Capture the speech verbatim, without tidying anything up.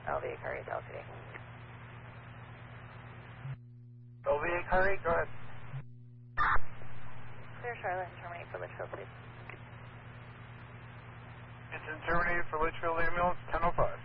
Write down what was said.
L V A car eight, L T D. L V A car eight, go ahead. Clear Charlotte and terminate for Litchfield, please. It's in terminated for Litchfield ambulance, ten oh five.